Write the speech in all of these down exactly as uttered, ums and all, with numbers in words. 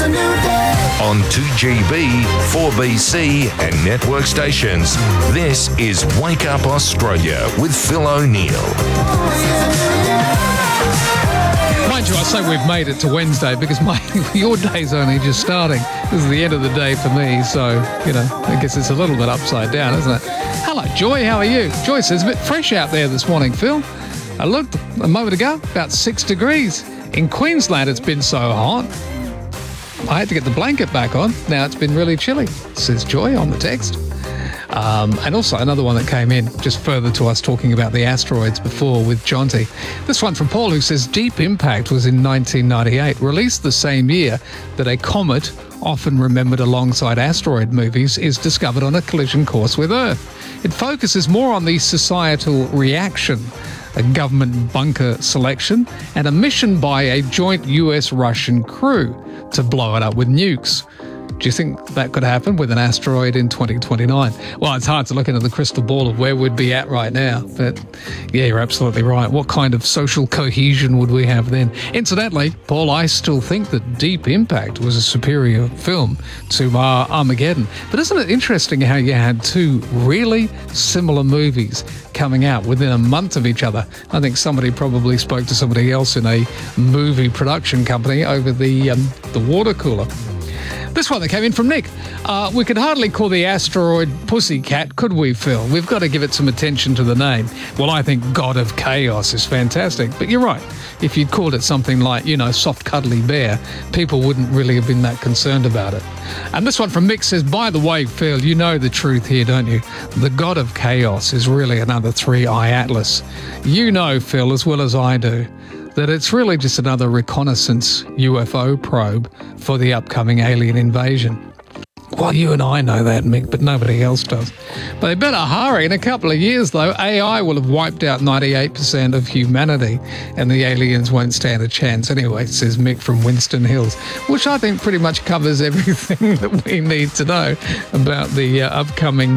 a new day. On two G B, four B C and network stations, this is Wake Up Australia with Phil O'Neill. Mind you, I say we've made it to Wednesday because my your day's only just starting. This is the end of the day for me, so, you know, I guess it's a little bit upside down, isn't it? Hello, Joy, how are you? Joy says, a bit fresh out there this morning, Phil. I looked a moment ago, about six degrees. In Queensland, it's been so hot, I had to get the blanket back on. Now it's been really chilly, says Joy on the text. Um, and also another one that came in just further to us talking about the asteroids before with Jonty. This one from Paul, who says Deep Impact was in nineteen ninety-eight, released the same year that a comet, often remembered alongside asteroid movies, is discovered on a collision course with Earth. It focuses more on the societal reaction, a government bunker selection, and a mission by a joint U S-Russian crew to blow it up with nukes. Do you think that could happen with an asteroid in twenty twenty-nine? Well, it's hard to look into the crystal ball of where we'd be at right now, but yeah, you're absolutely right. What kind of social cohesion would we have then? Incidentally, Paul, I still think that Deep Impact was a superior film to uh, Armageddon. But isn't it interesting how you had two really similar movies coming out within a month of each other? I think somebody probably spoke to somebody else in a movie production company over the um, the water cooler. This one that came in from Nick. Uh, we could hardly call the asteroid Pussycat, could we, Phil? We've got to give it some attention to the name. Well, I think God of Chaos is fantastic. But you're right. If you'd called it something like, you know, Soft Cuddly Bear, people wouldn't really have been that concerned about it. And this one from Mick says, by the way, Phil, you know the truth here, don't you? The God of Chaos is really another three-eye atlas. You know, Phil, as well as I do, that it's really just another reconnaissance U F O probe for the upcoming alien invasion. Well, you and I know that, Mick, but nobody else does. But they better hurry. In a couple of years, though, A I will have wiped out ninety-eight percent of humanity, and the aliens won't stand a chance anyway, says Mick from Winston Hills, which I think pretty much covers everything that we need to know about the uh, upcoming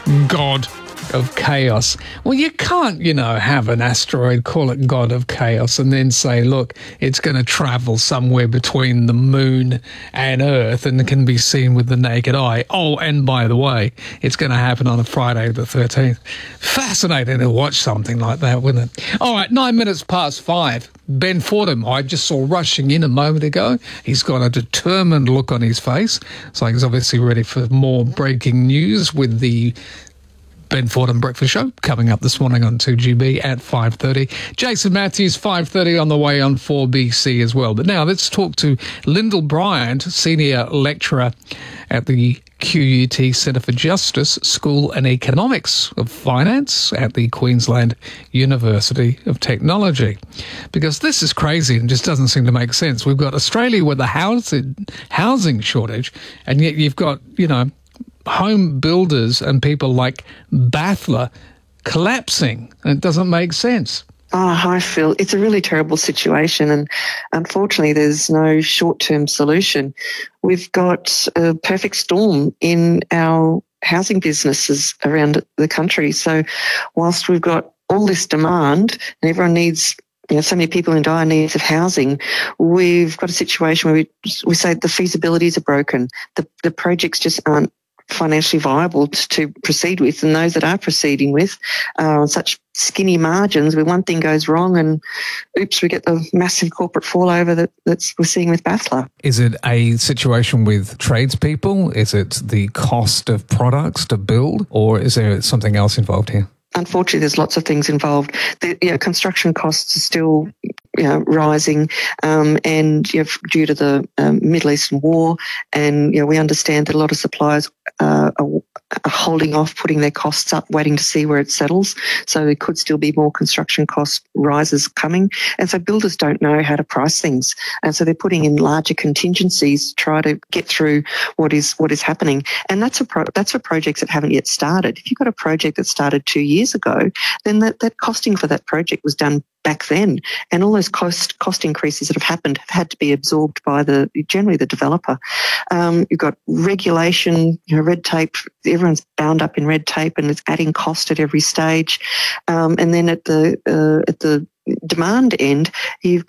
God of Chaos. Well, you can't, you know, have an asteroid, call it God of Chaos, and then say, look, it's going to travel somewhere between the moon and Earth and can be seen with the naked eye. Oh, and by the way, it's going to happen on a Friday the thirteenth. Fascinating to watch something like that, wouldn't it? All right, nine minutes past five. Ben Fordham, I just saw rushing in a moment ago. He's got a determined look on his face, so he's obviously ready for more breaking news with the Ben Fordham Breakfast Show coming up this morning on two G B at five thirty. Jason Matthews, five thirty on the way on four B C as well. But now let's talk to Lyndall Bryant, Senior Lecturer at the Q U T Centre for Justice School and Economics of Finance at the Queensland University of Technology. Because this is crazy and just doesn't seem to make sense. We've got Australia with a housing, housing shortage, and yet you've got, you know, home builders and people like Bathler collapsing. And it doesn't make sense. Oh, hi, Phil. It's a really terrible situation, and unfortunately there's no short-term solution. We've got a perfect storm in our housing businesses around the country. So whilst we've got all this demand and everyone needs, you know, so many people in dire needs of housing, we've got a situation where we, we say the feasibilities are broken. The, the projects just aren't financially viable to proceed with, and those that are proceeding with are on such skinny margins where one thing goes wrong and oops, we get the massive corporate fallover that that's we're seeing with Bathler. Is it a situation with tradespeople? Is it the cost of products to build, or is there something else involved here? Unfortunately, there's lots of things involved. The you know, construction costs are still you know, rising, um, and you know, due to the um, Middle Eastern war, and you know, we understand that a lot of suppliers uh, are, are holding off putting their costs up, waiting to see where it settles. So there could still be more construction cost rises coming, and so builders don't know how to price things, and so they're putting in larger contingencies to try to get through what is what is happening. And that's a pro- that's for projects that haven't yet started. If you've got a project that started two years ago, then that, that costing for that project was done back then, and all those cost cost increases that have happened have had to be absorbed by the generally the developer. Um, you've got regulation, you know, red tape. Everyone's bound up in red tape, and it's adding cost at every stage. Um, and then at the uh, at the demand end, you've got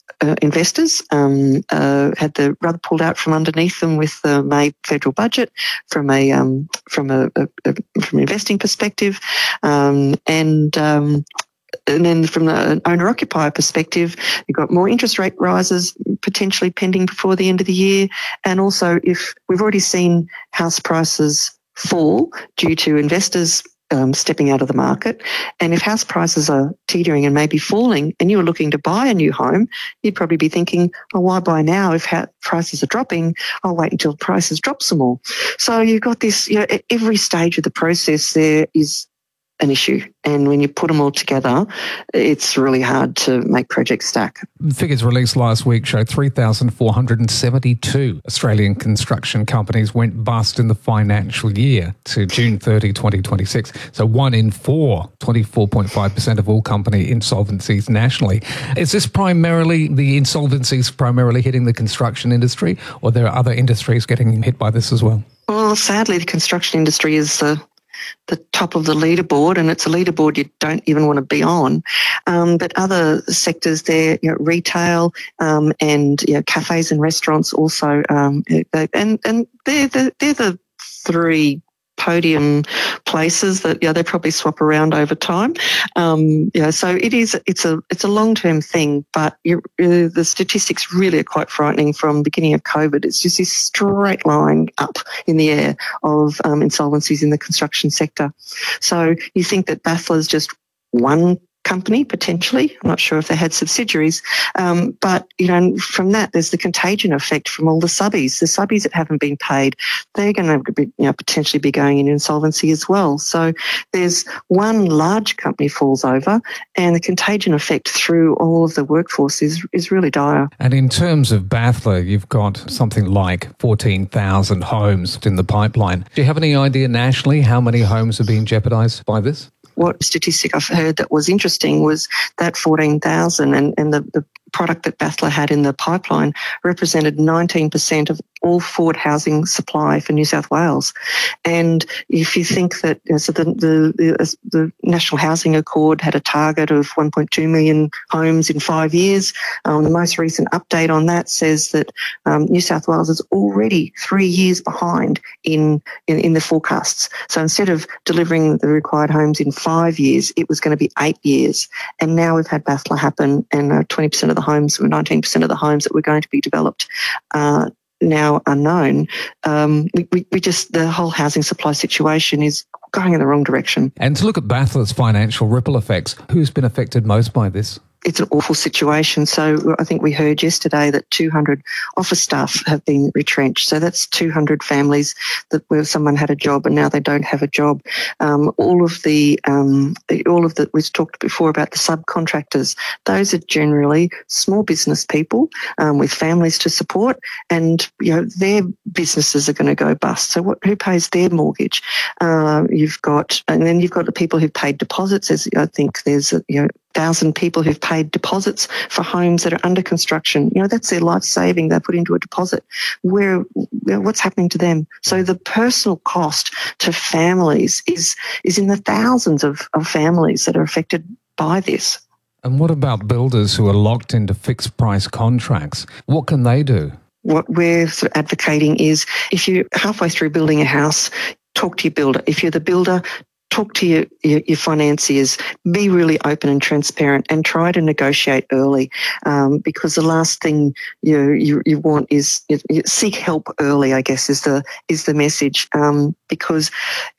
uh, investors, um, uh, had the rug pulled out from underneath them with the May federal budget from a um, from a, a, a from an investing perspective, um, and um, and then from the owner-occupier perspective, you've got more interest rate rises potentially pending before the end of the year, and also if we've already seen house prices fall due to investors Um, stepping out of the market. And if house prices are teetering and maybe falling and you were looking to buy a new home, you'd probably be thinking, oh, why buy now if ha- prices are dropping? I'll wait until prices drop some more. So you've got this, you know, at every stage of the process there is an issue. And when you put them all together, it's really hard to make projects stack. Figures released last week show three thousand four hundred seventy-two Australian construction companies went bust in the financial year to June thirtieth, twenty twenty-six. So one in four, twenty-four point five percent of all company insolvencies nationally. Is this primarily, the insolvencies primarily hitting the construction industry, or there are other industries getting hit by this as well? Well, sadly, the construction industry is uh, the top of the leaderboard, and it's a leaderboard you don't even want to be on. Um, but other sectors there, you know, retail um, and you know, cafes and restaurants also, um, and and they're the, they're the three podium places that yeah they probably swap around over time. Um, yeah, so it is it's a it's a long term thing, but you, uh, the statistics really are quite frightening. From beginning of COVID, it's just this straight line up in the air of um, insolvencies in the construction sector. So you think that Bathla is just one company potentially. I'm not sure if they had subsidiaries, um, but you know, from that there's the contagion effect from all the subbies. The subbies that haven't been paid, they're going to be, you know, potentially be going in insolvency as well. So there's one large company falls over, and the contagion effect through all of the workforce is is really dire. And in terms of Bathla, you've got something like fourteen thousand homes in the pipeline. Do you have any idea nationally how many homes are being jeopardised by this? What statistic I've heard that was interesting was that fourteen thousand and, and the, the product that Bathla had in the pipeline represented nineteen percent of all forward housing supply for New South Wales. And if you think that, you know, so the, the, the, the National Housing Accord had a target of one point two million homes in five years, um, the most recent update on that says that um, New South Wales is already three years behind in, in, in the forecasts. So instead of delivering the required homes in five years, it was going to be eight years. And now we've had Bathla happen, and uh, twenty percent of the homes, nineteen percent of the homes that were going to be developed uh, now unknown. Um, we, we, we just, the whole housing supply situation is going in the wrong direction. And to look at Bathla's financial ripple effects, who's been affected most by this? It's an awful situation. So I think we heard yesterday that two hundred office staff have been retrenched. So that's two hundred families that where someone had a job and now they don't have a job. Um, all of the, um, all of the, we've talked before about the subcontractors. Those are generally small business people um, with families to support, and you know their businesses are going to go bust. So what? Who pays their mortgage? Uh, you've got, and then you've got the people who've paid deposits. As I think there's you know. thousand people who've paid deposits for homes that are under construction. You know, that's their life saving they put into a deposit. Where, what's happening to them? So the personal cost to families is is in the thousands of, of families that are affected by this. And what about builders who are locked into fixed price contracts? What can they do? What we're sort of advocating is if you're halfway through building a house, talk to your builder. If you're the builder, talk to your, your, your financiers, be really open and transparent, and try to negotiate early, um, because the last thing you you, you want is you, you seek help early, I guess, is the is the message, um, because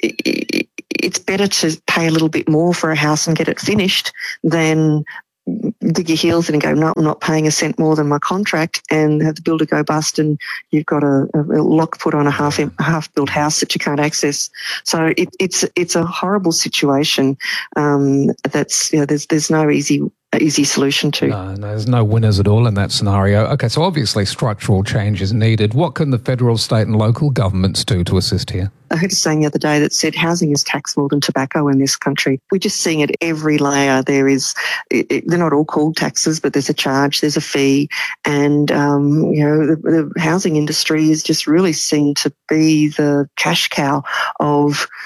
it, it's better to pay a little bit more for a house and get it finished than dig your heels in and go, no, I'm not paying a cent more than my contract, and have the builder go bust, and you've got a, a lock put on a half half built house that you can't access. So it, it's it's a horrible situation. Um, that's you know, there's there's no easy easy solution to. No, no, there's no winners at all in that scenario. Okay, so obviously structural change is needed. What can the federal, state and local governments do to assist here? I heard a saying the other day that said housing is taxed more than tobacco in this country. We're just seeing it every layer. There is, it, it, they're not all called taxes, but there's a charge, there's a fee, and um, you know the, the housing industry is just really seen to be the cash cow of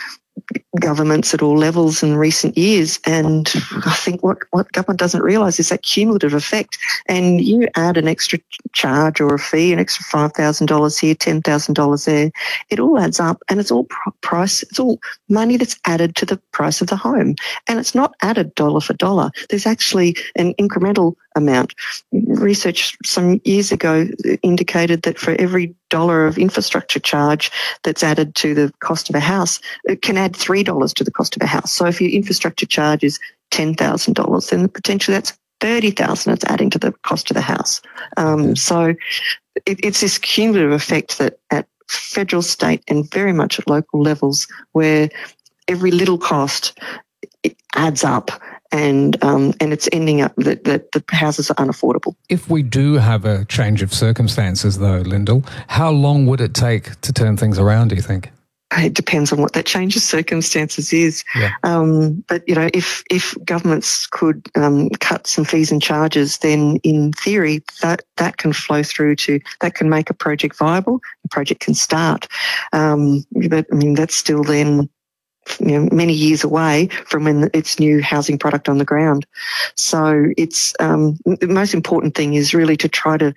governments at all levels in recent years. And I think what, what government doesn't realise is that cumulative effect. And you add an extra charge or a fee, an extra five thousand dollars here, ten thousand dollars there, it all adds up, and it's all price, it's all money that's added to the price of the home. And it's not added dollar for dollar. There's actually an incremental amount. Research some years ago indicated that for every dollar of infrastructure charge that's added to the cost of a house, it can add three dollars to the cost of a house. So if your infrastructure charge is ten thousand dollars, then potentially that's thirty thousand dollars it's adding to the cost of the house. Um, so it, it's this cumulative effect that at federal, state and very much at local levels where every little cost it adds up. And um, and it's ending up that, that the houses are unaffordable. If we do have a change of circumstances, though, Lyndall, how long would it take to turn things around, do you think? It depends on what that change of circumstances is. Yeah. Um, but, you know, if, if governments could um, cut some fees and charges, then in theory that, that can flow through to, that can make a project viable, the project can start. Um, but, I mean, that's still then, you know, many years away from when it's new housing product on the ground. So it's um, the most important thing is really to try to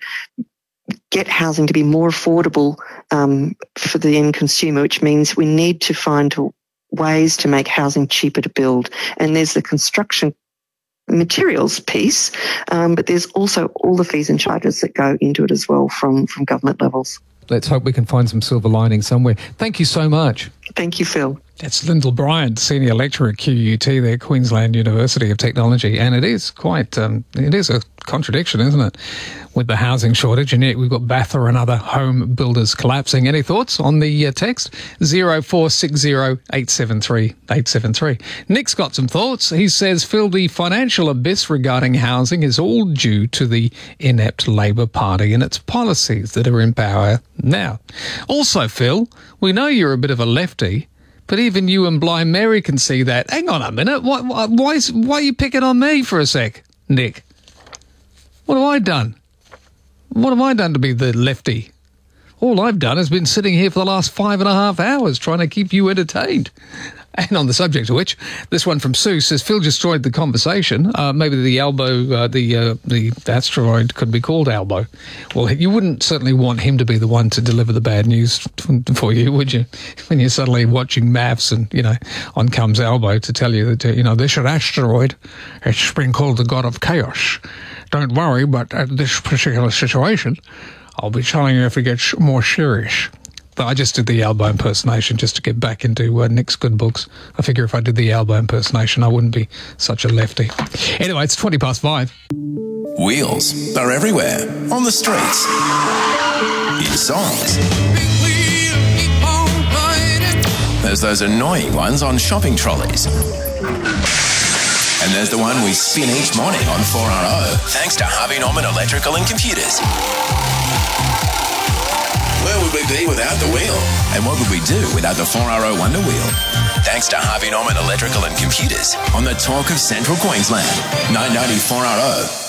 get housing to be more affordable um, for the end consumer, which means we need to find ways to make housing cheaper to build. And there's the construction materials piece, um, but there's also all the fees and charges that go into it as well from, from government levels. Let's hope we can find some silver lining somewhere. Thank you so much. Thank you, Phil. That's Lyndall Bryant, Senior Lecturer at Q U T there, Queensland University of Technology. And it is quite, um, it is a contradiction, isn't it, with the housing shortage, and yet we've got B A T H A and other home builders collapsing. Any thoughts on the uh, text? zero four six zero eight seven three eight seven three. Nick's got some thoughts. He says, Phil, the financial abyss regarding housing is all due to the inept Labor Party and its policies that are in power now. Also, Phil, we know you're a bit of a lefty, but even you and Bly Mary can see that. Hang on a minute. Why, why, why, is, why are you picking on me for a sec, Nick? What have I done? What have I done to be the lefty? All I've done is been sitting here for the last five and a half hours trying to keep you entertained. And on the subject of which, this one from Sue says, Phil destroyed the conversation. Uh, maybe the elbow, uh, the uh, the asteroid could be called Elbow. Well, you wouldn't certainly want him to be the one to deliver the bad news for you, would you? When you're suddenly watching maths and, you know, on comes Elbow to tell you that, uh, you know, this asteroid, it's been called the god of chaos. Don't worry, but at this particular situation, I'll be telling you if it gets more serious. But I just did the Elbow impersonation just to get back into uh, Nick's good books. I figure if I did the Elbow impersonation, I wouldn't be such a lefty. Anyway, it's twenty past five. Wheels are everywhere, on the streets, in songs. There's those annoying ones on shopping trolleys. And there's the one we spin each morning on four R O, thanks to Harvey Norman Electrical and Computers. Where would we be without the wheel? And what would we do without the four R O Wonder Wheel? Thanks to Harvey Norman Electrical and Computers on the Talk of Central Queensland, nine ninety four R O.